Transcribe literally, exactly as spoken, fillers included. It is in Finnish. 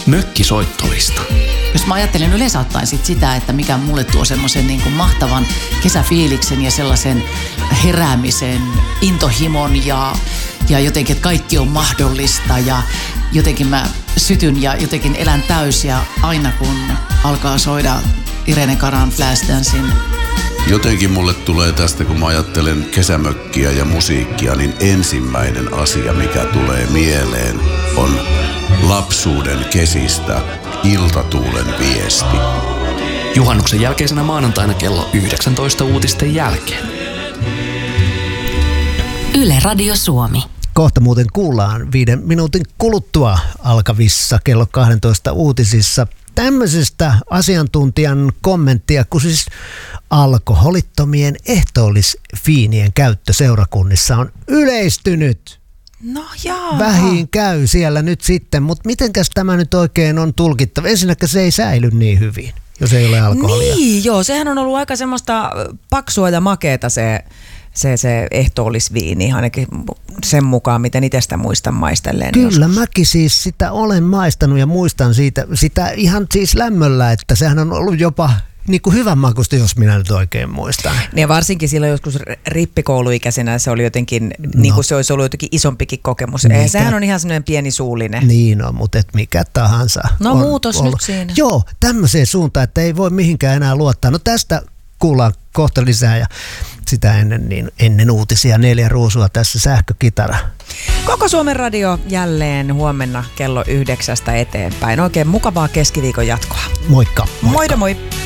Mökkisoittolista. Jos mä ajattelen yleensä ottaen sit sitä, että mikä mulle tuo semmoisen niin kuin mahtavan kesäfiiliksen ja sellaisen heräämisen, intohimon ja, ja jotenkin, että kaikki on mahdollista ja jotenkin mä sytyn ja jotenkin elän täysiä aina kun alkaa soida Irene Caran Flashdance. Jotenkin mulle tulee tästä, kun mä ajattelen kesämökkiä ja musiikkia, niin ensimmäinen asia, mikä tulee mieleen, on lapsuuden kesistä iltatuulen viesti. Juhannuksen jälkeisenä maanantaina kello yhdeksäntoista uutisten jälkeen. Yle Radio Suomi. Kohta muuten kuullaan viiden minuutin kuluttua alkavissa kello kaksitoista uutisissa tämmöisestä asiantuntijan kommenttia, kun siis alkoholittomien ehtoollisviinien käyttö seurakunnissa on yleistynyt. No jaa. Vähiin käy siellä nyt sitten, mutta mitenkäs tämä nyt oikein on tulkittava? Ensinnäkin se ei säily niin hyvin, jos ei ole alkoholia. Niin, joo, sehän on ollut aika semmoista paksua ja makeeta se, se, se ehtoollisviini, ainakin sen mukaan, miten itse sitä muistan maistelleen. Kyllä, joskus. Mäkin siis sitä olen maistanut ja muistan siitä, sitä ihan siis lämmöllä, että sehän on ollut jopa niin kuin hyvän makusta, jos minä nyt oikein muistan. Ja varsinkin silloin joskus rippikouluikäisenä se oli jotenkin, no. niin kuin se olisi ollut jotenkin isompikin kokemus. Mikä? Sehän on ihan semmoinen pieni suullinen. Niin on, mutta et mikä tahansa. No on muutos ollut. Nyt siinä. Joo, tämmöiseen suuntaan, että ei voi mihinkään enää luottaa. No tästä kuullaan kohta lisää ja sitä ennen, niin ennen uutisia Neljä Ruusua tässä sähkökitara. Koko Suomen radio jälleen huomenna kello yhdeksästä eteenpäin. Oikein mukavaa keskiviikon jatkoa. Moikka. Moikka. Moida moi.